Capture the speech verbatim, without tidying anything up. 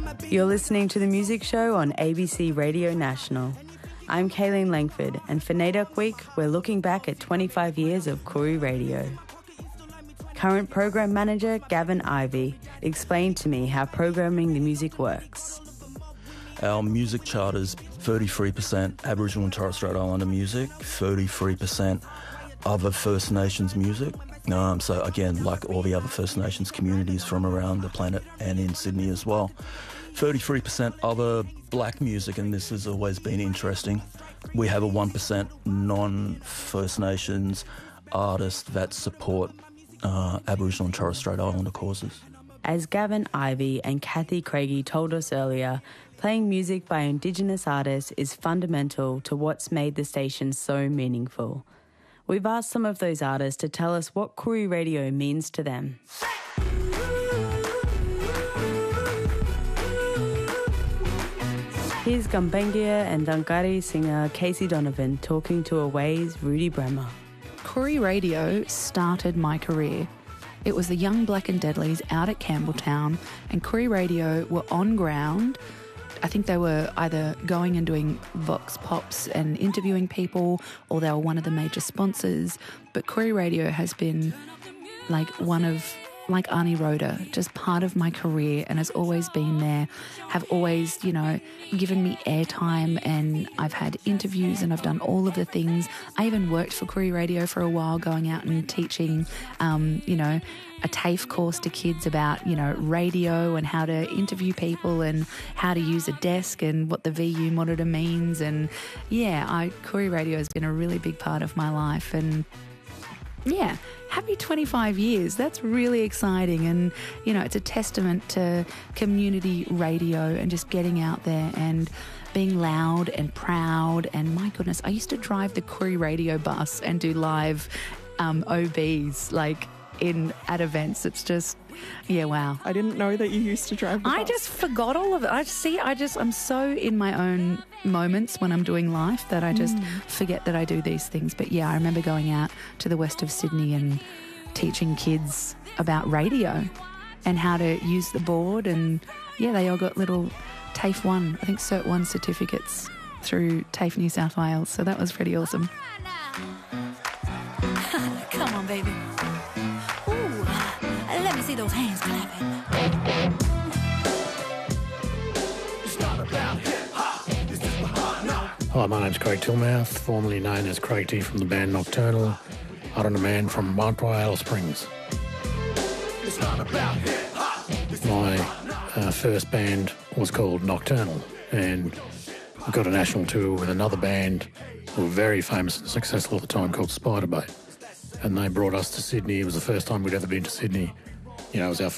You're listening to The Music Show on A B C Radio National. I'm Kayleen Langford, and for NAIDOC Week, we're looking back at twenty-five years of Koori Radio. Current Program Manager Gavin Ivey explained to me how programming the music works. Our music chart is thirty-three percent Aboriginal and Torres Strait Islander music, thirty-three percent other First Nations music. Um, so again, like all the other First Nations communities from around the planet and in Sydney as well. thirty-three percent other black music, and this has always been interesting. We have a one percent non-First Nations artists that support uh, Aboriginal and Torres Strait Islander causes. As Gavin Ivey and Kathy Craigie told us earlier, playing music by Indigenous artists is fundamental to what's made the station so meaningful. We've asked some of those artists to tell us what Koori Radio means to them. Here's Gumbaynggirr and Dungari singer Casey Donovan talking to Away's Rudy Bremer. Koori Radio started my career. It was the young Black and Deadlies out at Campbelltown, and Koori Radio were on ground. I think they were either going and doing vox pops and interviewing people, or they were one of the major sponsors. But Koori Radio has been like one of, like Arnie Rhoda, just part of my career and has always been there, have always, you know, given me airtime, and I've had interviews and I've done all of the things. I even worked for Koori Radio for a while, going out and teaching, um, you know, a TAFE course to kids about, you know, radio and how to interview people and how to use a desk and what the V U monitor means. And yeah, I, Koori Radio has been a really big part of my life. And yeah, happy twenty-five years. That's really exciting. And, you know, it's a testament to community radio and just getting out there and being loud and proud. And my goodness, I used to drive the Koori Radio bus and do live um, O Bs, like, in at events. It's just, yeah, wow. I didn't know that you used to drive the I bus. just forgot all of it. I see, I just, I'm so in my own moments when I'm doing life that I just mm. forget that I do these things. But yeah, I remember going out to the west of Sydney and teaching kids about radio and how to use the board. And yeah, they all got little TAFE one, I think Cert one certificates through TAFE New South Wales. So that was pretty awesome. Come on, baby. Let me see those hands clapping. Hi, my name's Craig Tillmouth, formerly known as Craig T from the band Nocturnal. I'm a man from Monterey, Alice Springs. My uh, first band was called Nocturnal, and we got a national tour with another band who were very famous and successful at the time called Spiderbait. And they brought us to Sydney. It was the first time we'd ever been to Sydney. You know, it was our